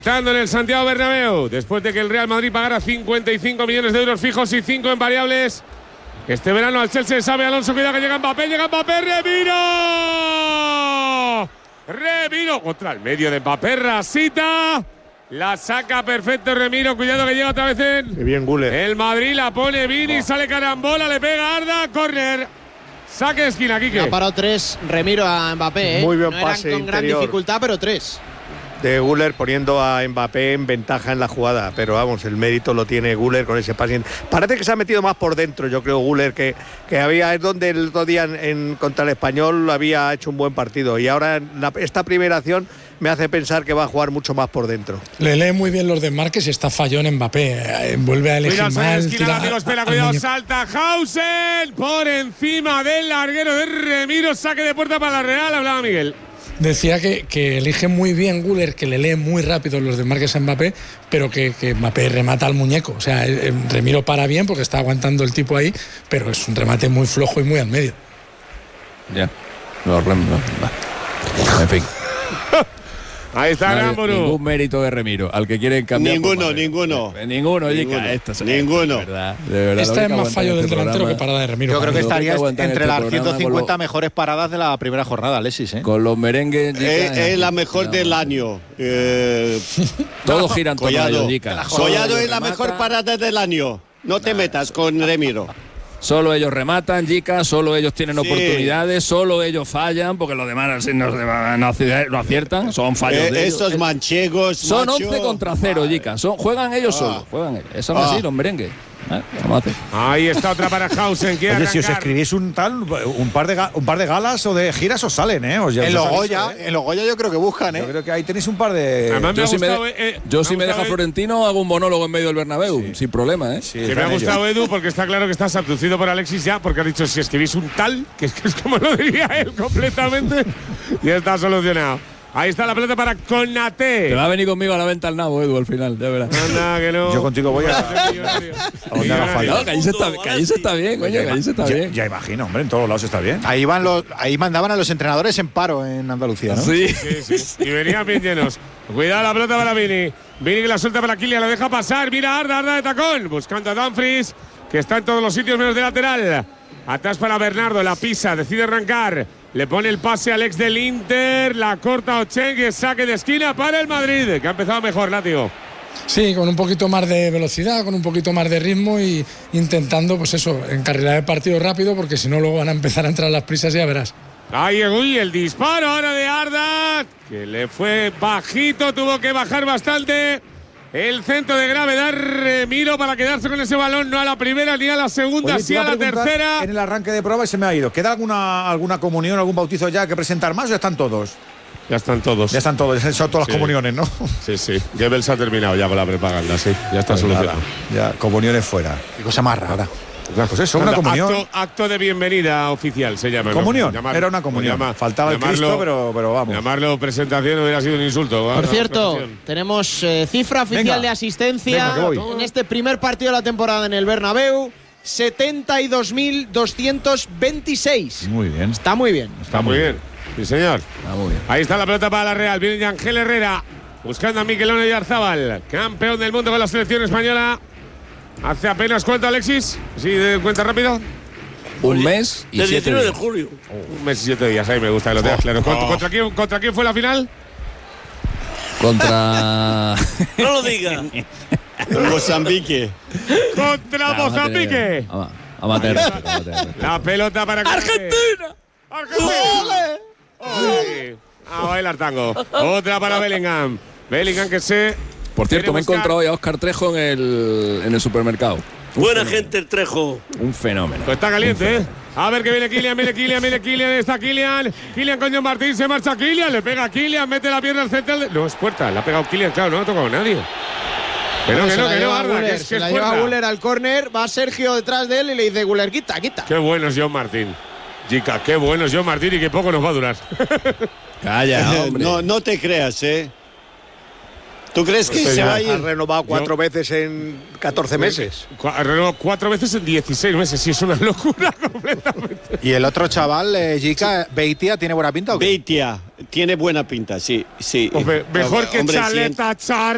Estando en el Santiago Bernabéu, después de que el Real Madrid pagara 55 millones de euros fijos y 5 en variables, este verano al Chelsea sabe Alonso, cuidado que llega Mbappé, Remiro contra el medio de Mbappé, rasita, la saca perfecto Remiro, cuidado que llega otra vez en bien, Guller. El Madrid, la pone Vini, sale carambola, le pega Arda, córner, saque de esquina, Quique. Ha parado 3 Remiro a Mbappé, Muy bien no pase eran con gran interior dificultad, pero 3. De Guller poniendo a Mbappé en ventaja en la jugada, pero vamos, el mérito lo tiene Guller con ese pase. Parece que se ha metido más por dentro, yo creo, Guller, que había, es donde el otro día contra el Español había hecho un buen partido, y ahora esta primera acción me hace pensar que va a jugar mucho más por dentro. Le lee muy bien los desmarques y está fallón en Mbappé, vuelve a elegir mal. Cuidado, salta Hausen por encima del larguero de Remiro, saque de puerta para la Real, hablaba Miguel. Decía que elige muy bien Guller, que le lee muy rápido los desmarques a Mbappé, pero que Mbappé remata al muñeco. O sea, Remiro para bien porque está aguantando el tipo ahí, pero es un remate muy flojo y muy al medio. Ya. En fin. Ahí está Gamburu. Ningún mérito de Remiro. Al que quieren cambiar. Ninguno. Ninguno, de verdad. Esta es más fallo del delantero que parada de Remiro. Yo creo que estaría entre las programa 150 mejores paradas de la primera jornada, Alexis. Con los merengues. Es la mejor del año. Todos giran todo ello, Jica. Collado es la mejor parada del año. No te metas con Remiro. Solo ellos rematan, Jica, solo ellos tienen oportunidades, solo ellos fallan, porque los demás no aciertan, son fallos de ellos. Estos manchegos, son 11 contra 0, Jica, juegan ellos solos, juegan ellos. Eso no es así, los merengues. Ahí está otra para Hausen. Oye, si os escribís un par de galas o de giras os salen, ¿eh? En los Goya yo creo que buscan, ¿eh? Yo creo que ahí tenéis un par de… Además, yo si me deja Florentino hago un monólogo en medio del Bernabéu, sin problema, ¿eh? Sí, que me ha gustado Edu porque está claro que estás abducido por Alexis ya, porque ha dicho si escribís un tal, que es como lo diría él completamente, y está solucionado. Ahí está la pelota para Konaté. Te va a venir conmigo a la venta al nabo, Edu, al final, ya verás. Anda, que no. Yo contigo voy a donde haga falta. No, que allí se está bien, coño, que allí se está bien. Ya imagino, hombre, en todos lados está bien. Ahí mandaban a los entrenadores en paro en Andalucía, ¿no? Sí. Y venían bien llenos. Cuidado la pelota para Vini. Vini que la suelta para Kylian, la deja pasar. Mira Arda de tacón. Buscando a Dumfries, que está en todos los sitios menos de lateral. Atrás para Bernardo, la pisa, decide arrancar. Le pone el pase al ex del Inter, la corta Ochengue, saque de esquina para el Madrid, que ha empezado mejor, Látigo. Sí, con un poquito más de velocidad, con un poquito más de ritmo y intentando, pues eso, encarrilar el partido rápido, porque si no luego van a empezar a entrar las prisas, ya verás. Ahí el disparo ahora de Arda, que le fue bajito, tuvo que bajar bastante. El centro de gravedad, Remiro para quedarse con ese balón, no a la primera ni a la segunda, sí a la tercera. En el arranque de prueba y se me ha ido. ¿Queda alguna comunión, algún bautizo ya que presentar más o ya están todos? Ya están todos. Son todas las comuniones, ¿no? Sí. Goebbels ha terminado ya con la propaganda, sí. Ya está solucionado. Ya, comuniones fuera. Qué cosa más rara. Pues eso, una comunión. Acto de bienvenida oficial se llama. Comunión. Era una comunión. Faltaba el Cristo, pero vamos. Llamarlo presentación hubiera sido un insulto. Por cierto, tenemos cifra oficial de asistencia en este primer partido de la temporada en el Bernabéu. 72.226. Muy bien. Está muy bien. Está muy bien. Sí, señor. Está muy bien. Ahí está la pelota para la Real. Viene Ángel Herrera buscando a Mikel Oyarzabal, campeón del mundo con la selección española. Hace apenas, ¿cuánto, Alexis? Sí, de cuenta rápido. Un mes y 7 días. de julio. Un mes y 7 días, ahí me gusta que lo tengas claro. ¿Contra quién fue la final? Contra… No lo diga. Mozambique. ¡Contra Mozambique! Amateur. La pelota para… ¡Argentina! A bailar tango. Otra para Bellingham. Bellingham que se… Por cierto, me he encontrado hoy a Óscar Trejo en el supermercado. Buena gente el Trejo. Un fenómeno. Pues está caliente, ¿eh? A ver que viene Kylian, está Kylian con John Martín, se marcha Kylian, le pega a Kylian, mete la pierna al central. No, es puerta, le ha pegado Kylian, claro, no ha tocado nadie. Pero que no, Arda, que es se la lleva Guller al córner, va Sergio detrás de él y le dice Guller, quita. Qué bueno es John Martín. Chica, qué bueno es John Martín y qué poco nos va a durar. Calla, hombre. No te creas, ¿eh? ¿Tú crees que se va a ir? Ha renovado 4 veces en 14 meses. Ha renovado 4 veces en 16 meses. Sí, es una locura completamente. ¿Y el otro chaval, Jica, Beitia, tiene buena pinta o qué? Beitia tiene buena pinta, sí. Hombre, mejor que Chaleta, Char.